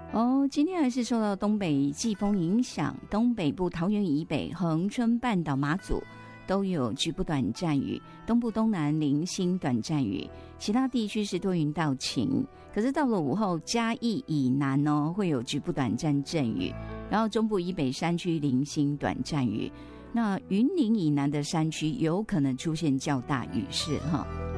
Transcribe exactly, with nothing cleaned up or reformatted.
哦，今天还是受到东北季风影响，东北部桃园以北、恒春半岛、马祖都有局部短暂雨，东部东南零星短暂雨，其他地区是多云到晴。可是到了午后，嘉义以南哦会有局部短暂阵雨，然后中部以北山区零星短暂雨，那云林以南的山区有可能出现较大雨势哈。